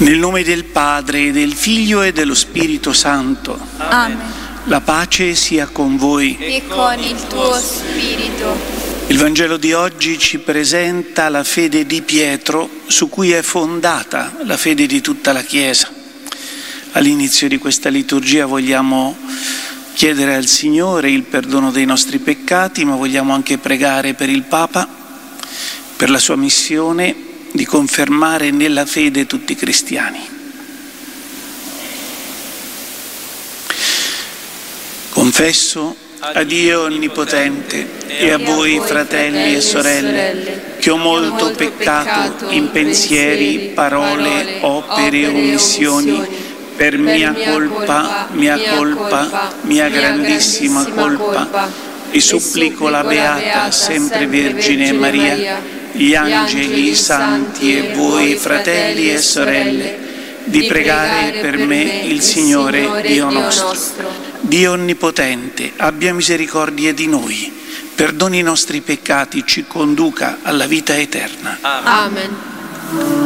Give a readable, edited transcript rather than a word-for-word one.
Nel nome del Padre, del Figlio e dello Spirito Santo. Amen. La pace sia con voi. E con il tuo spirito. Il Vangelo di oggi ci presenta la fede di Pietro, su cui è fondata la fede di tutta la Chiesa. All'inizio di questa liturgia vogliamo chiedere al Signore il perdono dei nostri peccati, ma vogliamo anche pregare per il Papa, per la sua missione di confermare nella fede tutti i cristiani. Confesso a Dio Onnipotente e a voi, fratelli e sorelle, che ho molto peccato in pensieri, parole, opere e omissioni, per mia colpa, mia grandissima colpa, e supplico la Beata sempre Vergine Maria, gli angeli, i santi e voi, fratelli e sorelle, di pregare per me il Signore Dio nostro. Dio Onnipotente, abbia misericordia di noi, perdoni i nostri peccati, ci conduca alla vita eterna. Amen.